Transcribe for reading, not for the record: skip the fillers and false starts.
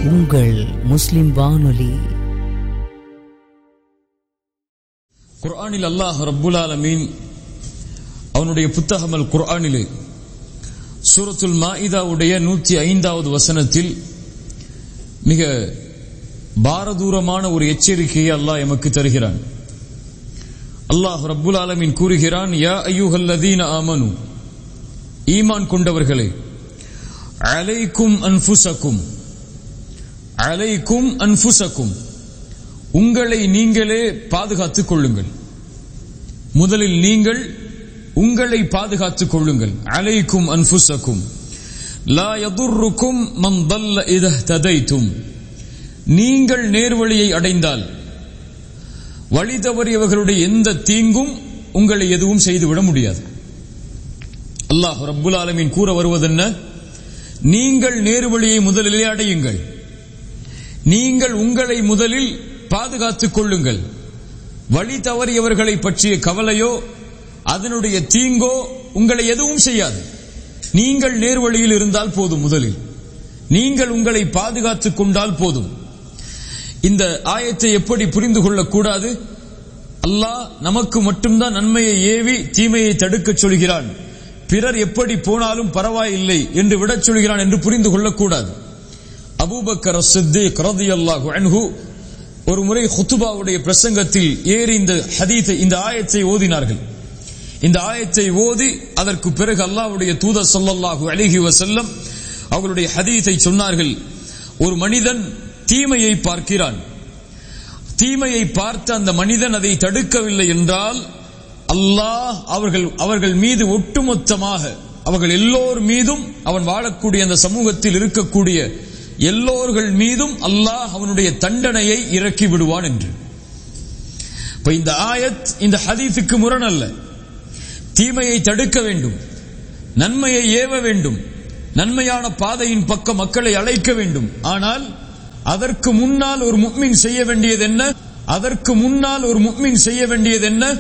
உங்கள் முஸ்லிம் வானொலி. குர்ஆனில் அல்லாஹ் ரப்புல் ஆலமீன் அவனுடைய புத்தகம் அல் குர்ஆனிலே சூரத்துல் மாஇதாவுடைய 105வது வசனத்தில் மிக பாரதூரமான ஒரு எச்சரிக்கையை அல்லாஹ் எமக்கு தருகிறான். அல்லாஹ் ரப்புல் ஆலமீன் கூறுகிறான், யா அய்யுஹல்லதீன ஆமனு, ஈமான் கொண்டவர்களே, அலைக்கும் அன்ஃபுஸக்கும், அலைக்கும் அன்ஃபுஸக்கும், உங்களை நீங்களே பாதுகாத்துக் கொள்ளுங்கள். முதலில் நீங்கள் உங்களை பாதுகாத்துக் கொள்ளுங்கள். அலைக்கும் அன்ஃபுஸக்கும் லா யதுர்ருக்கும் மன் தல்ல இதா ததைத்தும், நீங்கள் நேர்வழியை அடைந்தால் வழி தவறியவர்களுடைய எந்த தீங்கும் உங்களை எதுவும் செய்துவிட முடியாது. அல்லாஹ் ரப்புல் ஆலமீன் கூற வருவதென்ன? நீங்கள் நேர்வழியை முதலிலே அடையுங்கள், நீங்கள் உங்களை முதலில் பாதுகாத்துக் கொள்ளுங்கள். வழி தவறியவர்களை பற்றிய கவலையோ அதனுடைய தீங்கோ உங்களை எதுவும் செய்யாது. நீங்கள் நேர்வழியில் இருந்தால் போதும். முதலில் நீங்கள் உங்களை பாதுகாத்துக் கொண்டால் போதும். இந்த ஆயத்தை எப்படி புரிந்து கொள்ளக்கூடாது? அல்லாஹ் நமக்கு மட்டும்தான் நன்மையை ஏவி தீமையை தடுக்கச் சொல்கிறான், பிறர் எப்படி போனாலும் பரவாயில்லை என்று விடச் சொல்கிறான் என்று புரிந்து கொள்ளக்கூடாது. அபூபக்கர் அஸ்-சித்தீக் ரலியல்லாஹு அன்ஹு ஒரு முறை குத்துபாவுடைய பிரசங்கத்தில் ஏறி இந்த ஆயத்தை ஓதினார்கள். இந்த ஆயத்தை ஓதி அதற்கு பிறகு அல்லாஹ்வுடைய தூதர் ஸல்லல்லாஹு அலைஹி வஸல்லம் அவர்களுடைய ஹதீஸை சொன்னார்கள். ஒரு மனிதன் தீமையை பார்க்கிறான், தீமையை பார்த்த அந்த மனிதன் அதை தடுக்கவில்லை என்றால் அல்லாஹ் அவர்கள் மீது ஒட்டுமொத்தமாக அவர்கள் எல்லோர் மீதும், அவன் வாழக்கூடிய அந்த சமூகத்தில் இருக்கக்கூடிய எல்லோர்கள் மீதும் அல்லாஹ் அவனுடைய தண்டனையை இறக்கி விடுவான் என்று. இப்ப இந்த ஆயத் இந்த ஹதீஸுக்கு முரண் அல்ல. தீமையை தடுக்க வேண்டும், நன்மையை ஏவ வேண்டும், நன்மையான பாதையின் பக்கம் மக்களை அழைக்க வேண்டும். ஆனால் அதற்கு முன்னால் ஒரு முஃமின் செய்ய வேண்டியது என்ன?